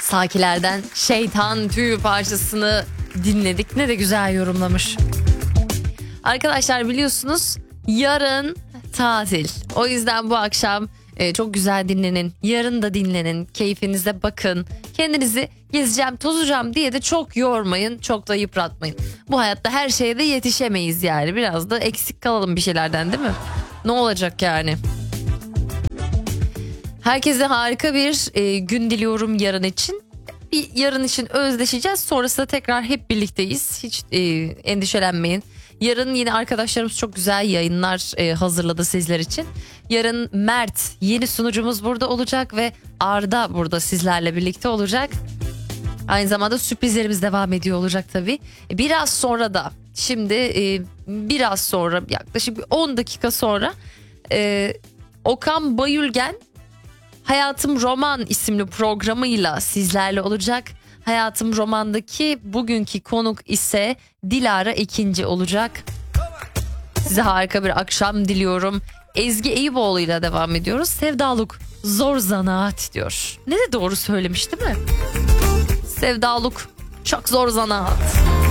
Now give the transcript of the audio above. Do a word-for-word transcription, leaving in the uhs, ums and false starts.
Sakilerden Şeytan Tüyü parçasını dinledik. Ne de güzel yorumlamış. Arkadaşlar biliyorsunuz yarın tatil. O yüzden bu akşam e, çok güzel dinlenin. Yarın da dinlenin. Keyfinize bakın. Kendinizi gezeceğim, tozacağım diye de çok yormayın. Çok da yıpratmayın. Bu hayatta her şeye de yetişemeyiz yani. Biraz da eksik kalalım bir şeylerden, değil mi? Ne olacak yani? Herkese harika bir e, gün diliyorum yarın için. Bir yarın için özleşeceğiz. Sonrasında tekrar hep birlikteyiz. Hiç e, endişelenmeyin. Yarın yine arkadaşlarımız çok güzel yayınlar e, hazırladı sizler için. Yarın Mert yeni sunucumuz burada olacak ve Arda burada sizlerle birlikte olacak. Aynı zamanda sürprizlerimiz devam ediyor olacak tabii. Biraz sonra da şimdi e, biraz sonra yaklaşık on dakika sonra e, Okan Bayülgen Hayatım Roman isimli programıyla sizlerle olacak. Hayatım Roman'daki bugünkü konuk ise Dilara Ekinci olacak. Size harika bir akşam diliyorum. Ezgi Eyüboğlu ile devam ediyoruz. Sevdalık zor zanaat diyor. Ne de doğru söylemiş değil mi? Sevdalık çok zor zanaat.